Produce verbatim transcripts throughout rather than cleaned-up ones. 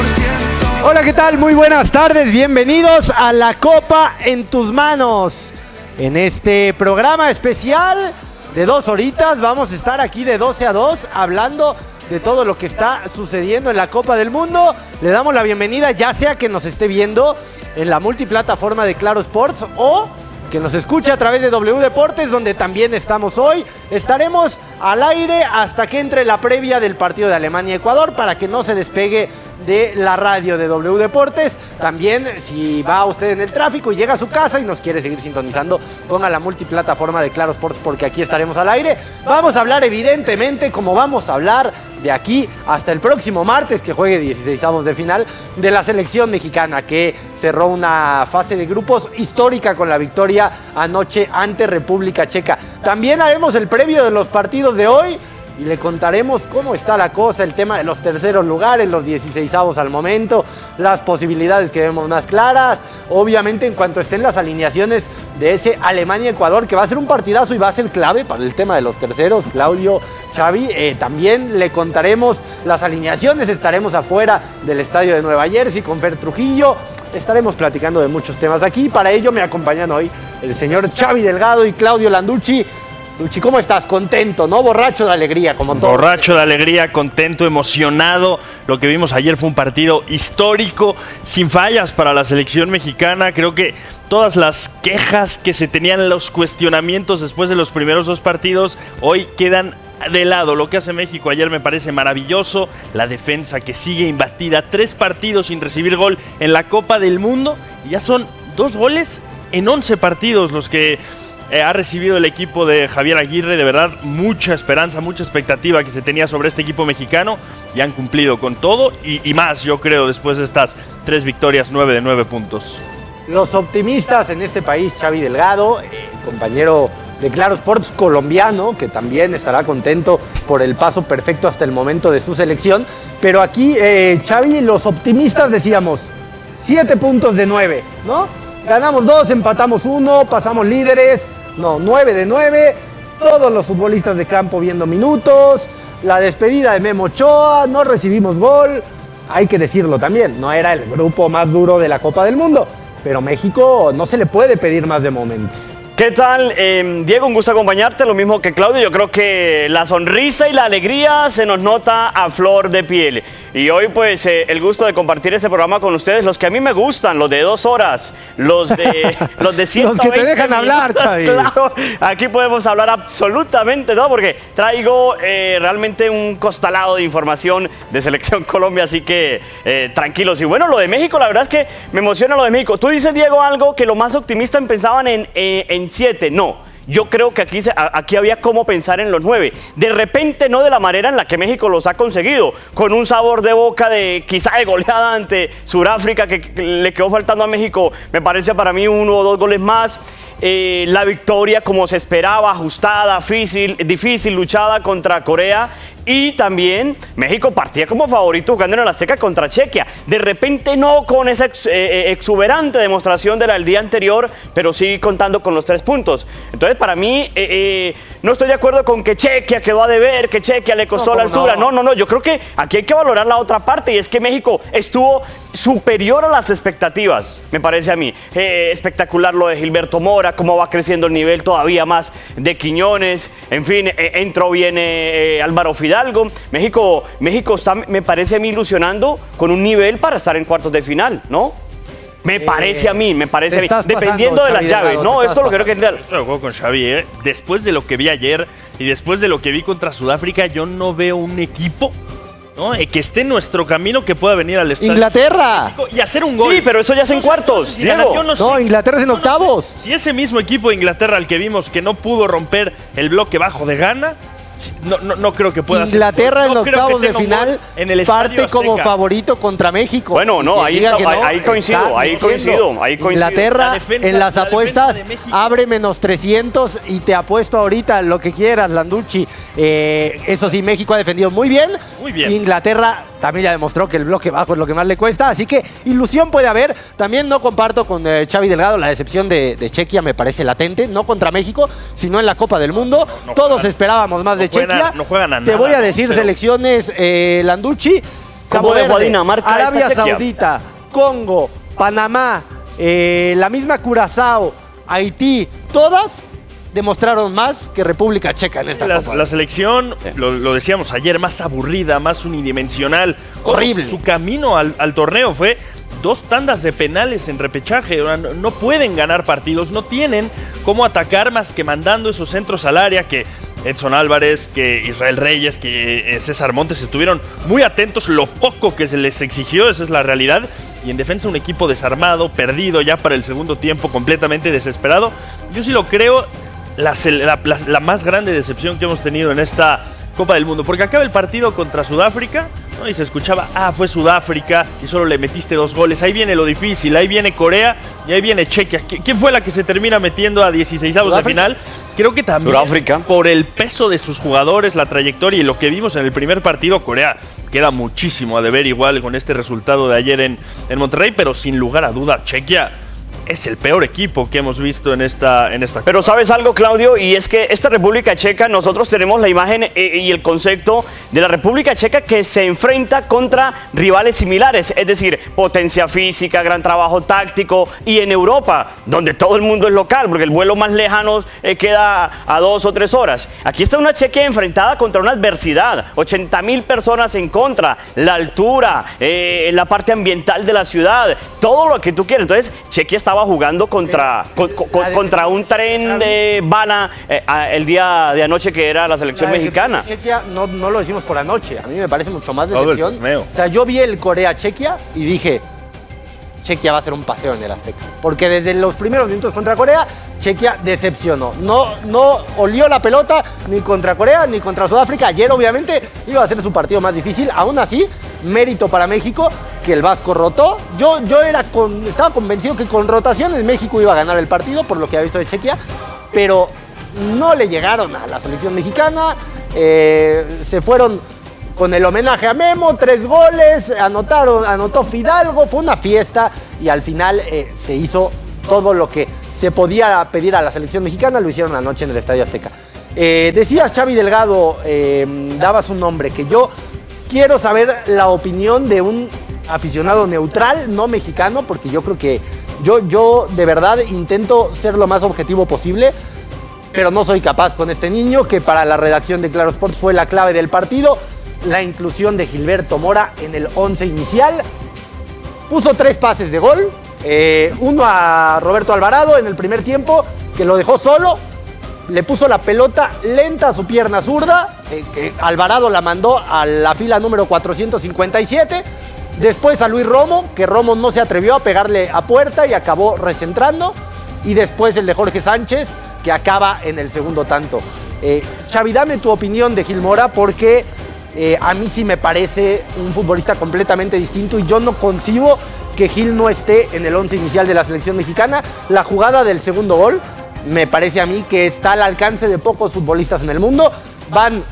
Hola, ¿qué tal? Muy buenas tardes, bienvenidos a La Copa en tus manos. En este programa especial de dos horitas vamos a estar aquí de doce a dos hablando de todo lo que está sucediendo en la Copa del Mundo. Le damos la bienvenida, ya sea que nos esté viendo en la multiplataforma de Claro Sports o que nos escuche a través de W Deportes, donde también estamos hoy. Estaremos al aire hasta que entre la previa del partido de Alemania-Ecuador para que no se despegue de la radio de W Deportes. También, si va usted en el tráfico y llega a su casa y nos quiere seguir sintonizando, ponga la multiplataforma de Claro Sports porque aquí estaremos al aire. Vamos a hablar, evidentemente, como vamos a hablar de aquí hasta el próximo martes, que juegue dieciseisavos de final, de la selección mexicana, que cerró una fase de grupos histórica con la victoria anoche ante República Checa. También haremos el previo de los partidos de hoy y le contaremos cómo está la cosa, el tema de los terceros lugares, los dieciseisavos al momento, las posibilidades que vemos más claras. Obviamente, en cuanto estén las alineaciones de ese Alemania-Ecuador, que va a ser un partidazo y va a ser clave para el tema de los terceros, Claudio, Xavi, eh, también le contaremos las alineaciones. Estaremos afuera del estadio de Nueva Jersey con Fer Trujillo. Estaremos platicando de muchos temas aquí. Para ello me acompañan hoy el señor Xavi Delgado y Claudio Landucci. Luchi, ¿cómo estás? Contento, ¿no? Borracho de alegría, como todo. Borracho de alegría, contento, emocionado. Lo que vimos ayer fue un partido histórico, sin fallas para la selección mexicana. Creo que todas las quejas que se tenían, los cuestionamientos después de los primeros dos partidos, hoy quedan de lado. Lo que hace México ayer me parece maravilloso. La defensa que sigue imbatida, tres partidos sin recibir gol en la Copa del Mundo. Y ya son dos goles en once partidos los que Eh, ha recibido el equipo de Javier Aguirre. De verdad, mucha esperanza, mucha expectativa que se tenía sobre este equipo mexicano y han cumplido con todo y, y más, yo creo, después de estas tres victorias, nueve de nueve puntos. Los optimistas en este país, Xavi Delgado, eh, compañero de Claro Sports colombiano, que también estará contento por el paso perfecto hasta el momento de su selección. Pero aquí, eh, Xavi, los optimistas decíamos siete puntos de nueve, ¿no? Ganamos dos, empatamos uno, pasamos líderes. No, nueve de nueve, todos los futbolistas de campo viendo minutos, la despedida de Memo Ochoa, no recibimos gol. Hay que decirlo también, no era el grupo más duro de la Copa del Mundo, pero México no se le puede pedir más de momento. ¿Qué tal, eh, Diego? Un gusto acompañarte, lo mismo que Claudio. Yo creo que la sonrisa y la alegría se nos nota a flor de piel. Y hoy, pues, eh, el gusto de compartir este programa con ustedes, los que a mí me gustan, los de dos horas, los de los de ciento veinte los que te dejan minutos, hablar, Xavi. Claro, aquí podemos hablar absolutamente todo, porque traigo eh, realmente un costalado de información de Selección Colombia, así que eh, tranquilos. Y bueno, lo de México, la verdad es que me emociona lo de México. Tú dices, Diego, algo que los más optimistas pensaban en, eh, en siete, no. Yo creo que aquí, aquí había como pensar en los nueve. De repente no de la manera en la que México los ha conseguido, con un sabor de boca de quizá de goleada ante Sudáfrica que, que le quedó faltando a México, me parece para mí uno o dos goles más. Eh, la victoria como se esperaba, ajustada, difícil, difícil, luchada contra Corea. Y también México partía como favorito jugando en el Azteca contra Chequia. De repente no con esa ex, eh, exuberante demostración de la del día anterior, pero sí contando con los tres puntos. Entonces, para mí, eh, eh, no estoy de acuerdo con que Chequia quedó a deber, que Chequia le costó no, la altura. No? no, no, no. Yo creo que aquí hay que valorar la otra parte, y es que México estuvo superior a las expectativas, me parece a mí. Eh, espectacular lo de Gilberto Mora, cómo va creciendo el nivel todavía más de Quiñones. En fin, eh, entró bien eh, Álvaro Fidel. Algo. México, México está, me parece a mí, ilusionando con un nivel para estar en cuartos de final, ¿no? Me eh, parece a mí, me parece a mí. Dependiendo pasando, de las llaves, ¿no? Esto lo creo que entender. Estoy de acuerdo con Xavi, ¿eh? Después de lo que vi ayer y después de lo que vi contra Sudáfrica, yo no veo un equipo, ¿no? Eh, que esté en nuestro camino que pueda venir al estadio ¡Inglaterra! Y hacer un gol. Sí, pero eso ya es en no cuartos, sé, no sé si Diego. yo no, no, sé. Inglaterra es en no, octavos. No sé. Si ese mismo equipo de Inglaterra al que vimos que no pudo romper el bloque bajo de Ghana, No, no, no creo que pueda Inglaterra ser. en no octavos de final en el parte como favorito contra México. Bueno, no, ahí, está, no, ahí coincido, está ahí coincido, ahí coincido. Inglaterra la defensa, en las apuestas abre menos trescientos y te apuesto ahorita lo que quieras, Landucci. Eh, eso sí, México ha defendido muy bien. Muy bien. Inglaterra también ya demostró que el bloque bajo es lo que más le cuesta, así que ilusión puede haber. También no comparto con eh, Xavi Delgado la decepción de, de Chequia, me parece latente, no contra México, sino en la Copa del Mundo. No, no Todos juegan, esperábamos más no de Chequia. No juegan a Te nada, voy a decir pero... selecciones, eh, Landucci. Cabo ¿Cómo dejó a Verde, Dinamarca esta Arabia Chequia? Saudita, Congo, Panamá, eh, la misma Curazao, Haití, todas demostraron más que República Checa en esta La, Copa. la selección, lo, lo decíamos ayer, más aburrida, más unidimensional. Horrible. Su camino al, al torneo fue dos tandas de penales en repechaje. No, no pueden ganar partidos, no tienen cómo atacar más que mandando esos centros al área que Edson Álvarez, que Israel Reyes, que César Montes estuvieron muy atentos, lo poco que se les exigió, esa es la realidad. Y en defensa un equipo desarmado, perdido ya para el segundo tiempo, completamente desesperado. Yo sí lo creo, la, la, la, la más grande decepción que hemos tenido en esta Copa del Mundo. Porque acaba el partido contra Sudáfrica, ¿no? Y se escuchaba, ah, fue Sudáfrica y solo le metiste dos goles. Ahí viene lo difícil, ahí viene Corea y ahí viene Chequia. ¿Quién fue la que se termina metiendo a dieciseisavos de final? Creo que también Sudáfrica. Por el peso de sus jugadores, la trayectoria y lo que vimos en el primer partido, Corea queda muchísimo a deber igual con este resultado de ayer en, en Monterrey, pero sin lugar a duda, Chequia es el peor equipo que hemos visto en esta en esta Pero ¿sabes algo, Claudio? Y es que esta República Checa, nosotros tenemos la imagen eh, y el concepto de la República Checa que se enfrenta contra rivales similares, es decir, potencia física, gran trabajo táctico, y en Europa, donde todo el mundo es local, porque el vuelo más lejano eh, queda a dos o tres horas. Aquí está una Chequia enfrentada contra una adversidad, ochenta mil personas en contra, la altura, eh, la parte ambiental de la ciudad, todo lo que tú quieras. Entonces, Chequia está estaba jugando contra, con, con, contra un tren de bala eh, el día de anoche que era la selección La mexicana. Chequia no, no lo decimos por anoche, a mí me parece mucho más Todo el decepción. torneo. O sea, yo vi el Corea-Chequia y dije, Chequia va a ser un paseo en el Azteca. Porque desde los primeros minutos contra Corea, Chequia decepcionó. No, no olió la pelota ni contra Corea ni contra Sudáfrica. Ayer, obviamente, iba a ser su partido más difícil. Aún así, mérito para México, que el Vasco rotó. Yo, yo era con, estaba convencido que con rotaciones México iba a ganar el partido, por lo que había visto de Chequia. Pero no le llegaron a la selección mexicana. Eh, se fueron con el homenaje a Memo, tres goles, anotaron, anotó Fidalgo, fue una fiesta y al final eh, se hizo todo lo que se podía pedir a la selección mexicana, lo hicieron anoche en el Estadio Azteca. Eh, decías, Xavi Delgado, eh, dabas un nombre, que yo quiero saber la opinión de un aficionado neutral, no mexicano, porque yo creo que yo, yo de verdad intento ser lo más objetivo posible, pero no soy capaz con este niño, que para la redacción de Claro Sports fue la clave del partido. La inclusión de Gilberto Mora en el once inicial. Puso tres pases de gol. Eh, uno a Roberto Alvarado en el primer tiempo, que lo dejó solo. Le puso la pelota lenta a su pierna zurda. Eh, que Alvarado la mandó a la fila número cuatrocientos cincuenta y siete. Después a Luis Romo, que Romo no se atrevió a pegarle a puerta y acabó recentrando. Y después el de Jorge Sánchez, que acaba en el segundo tanto. Eh, Xavi, dame tu opinión de Gil Mora, porque Eh, a mí sí me parece un futbolista completamente distinto y yo no concibo que Gil no esté en el once inicial de la selección mexicana. La jugada del segundo gol me parece a mí que está al alcance de pocos futbolistas en el mundo. Van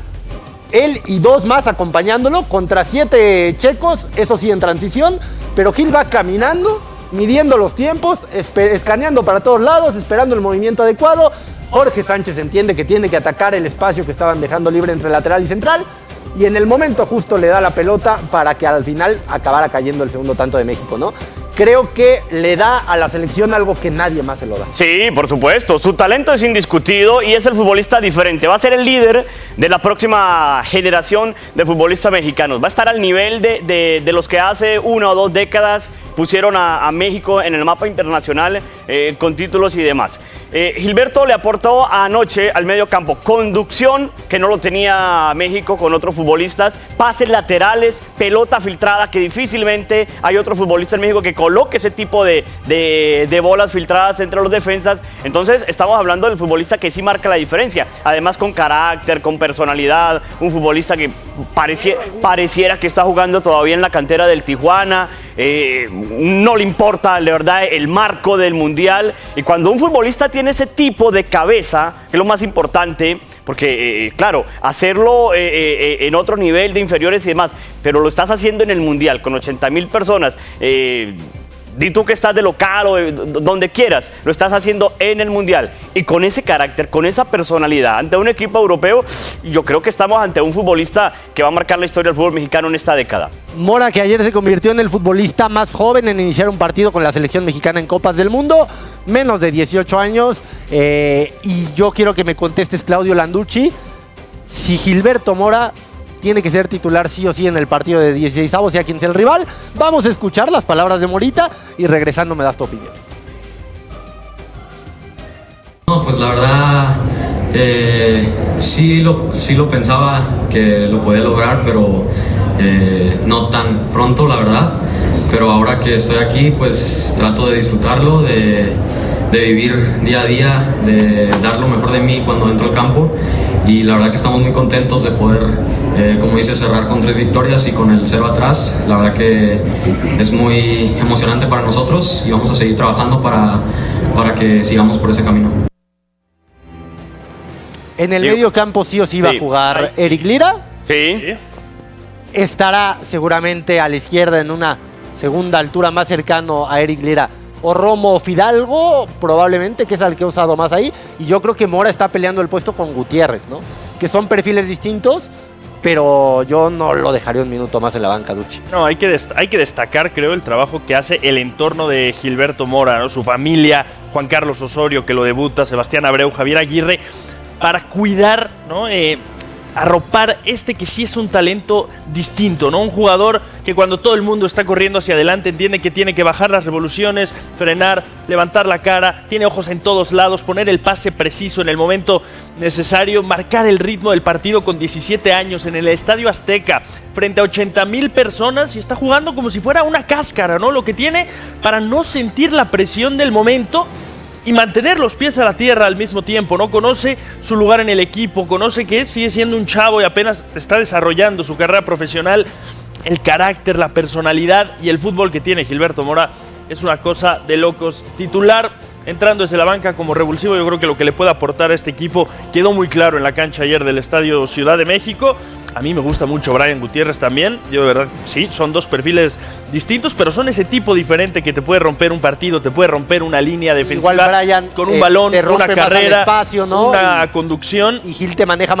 él y dos más acompañándolo contra siete checos, eso sí en transición, pero Gil va caminando, midiendo los tiempos, escaneando para todos lados, esperando el movimiento adecuado. Jorge Sánchez entiende que tiene que atacar el espacio que estaban dejando libre entre lateral y central. Y en el momento justo le da la pelota para que al final acabara cayendo el segundo tanto de México, ¿no? Creo que le da a la selección algo que nadie más se lo da. Sí, por supuesto. Su talento es indiscutido y es el futbolista diferente. Va a ser el líder de la próxima generación de futbolistas mexicanos. Va a estar al nivel de, de, de los que hace una o dos décadas pusieron a, a México en el mapa internacional eh, con títulos y demás. Eh, Gilberto le aportó anoche al medio campo conducción, que no lo tenía México con otros futbolistas, pases laterales, pelota filtrada, que difícilmente hay otro futbolista en México que coloque ese tipo de, de, de bolas filtradas entre los defensas. Entonces estamos hablando del futbolista que sí marca la diferencia, además con carácter, con personalidad, un futbolista que parecía, pareciera que está jugando todavía en la cantera del Tijuana. Eh, no le importa, de verdad, el marco del mundial. Y cuando un futbolista tiene ese tipo de cabeza, que es lo más importante, porque, eh, claro, hacerlo eh, eh, en otro nivel de inferiores y demás, pero lo estás haciendo en el mundial con ochenta mil personas. Eh, di tú que estás de local o de donde quieras, lo estás haciendo en el Mundial. Y con ese carácter, con esa personalidad, ante un equipo europeo, yo creo que estamos ante un futbolista que va a marcar la historia del fútbol mexicano en esta década. Mora, que ayer se convirtió en el futbolista más joven en iniciar un partido con la selección mexicana en Copas del Mundo, menos de dieciocho años. Eh, y yo quiero que me contestes, Claudio Landucci, si Gilberto Mora tiene que ser titular sí o sí en el partido de dieciseisavos, sea quien sea el rival. Vamos a escuchar las palabras de Morita y regresando me das tu opinión. No, pues la verdad, eh, sí, lo, sí lo pensaba que lo podía lograr, pero eh, no tan pronto, la verdad. Pero ahora que estoy aquí, pues trato de disfrutarlo, de, de vivir día a día, de dar lo mejor de mí cuando entro al campo. Y la verdad que estamos muy contentos de poder, eh, como dice, cerrar con tres victorias y con el cero atrás. La verdad que es muy emocionante para nosotros y vamos a seguir trabajando para, para que sigamos por ese camino. En el Digo, medio campo sí o sí va sí. a jugar Ay. Eric Lira. Sí. Sí. Estará seguramente a la izquierda en una segunda altura más cercano a Eric Lira o Romo Fidalgo, probablemente, que es el que ha usado más ahí. Y yo creo que Mora está peleando el puesto con Gutiérrez, ¿no? Que son perfiles distintos, pero yo no lo dejaría un minuto más en la banca, Duchi. No, hay que, dest- hay que destacar, creo, el trabajo que hace el entorno de Gilberto Mora, ¿no? Su familia, Juan Carlos Osorio, que lo debuta, Sebastián Abreu, Javier Aguirre, para cuidar, ¿no? Eh, arropar este que sí es un talento distinto, ¿no? Un jugador que cuando todo el mundo está corriendo hacia adelante entiende que tiene que bajar las revoluciones, frenar, levantar la cara, tiene ojos en todos lados, poner el pase preciso en el momento necesario, marcar el ritmo del partido con diecisiete años en el Estadio Azteca frente a ochenta mil personas y está jugando como si fuera una cáscara, ¿no? Lo que tiene para no sentir la presión del momento y mantener los pies a la tierra al mismo tiempo, ¿no? Conoce su lugar en el equipo, conoce que sigue siendo un chavo y apenas está desarrollando su carrera profesional. El carácter, la personalidad y el fútbol que tiene Gilberto Mora es una cosa de locos. Titular, entrando desde la banca como revulsivo, yo creo que lo que le puede aportar a este equipo quedó muy claro en la cancha ayer del Estadio Ciudad de México. A mí me gusta mucho Brian Gutiérrez también. Yo de verdad, sí, son dos perfiles distintos, pero son ese tipo diferente que te puede romper un partido, te puede romper una línea defensiva. Igual Brian, con un eh, balón, te una rompe más al carrera, espacio, ¿no? una Y- conducción. Y Gil te maneja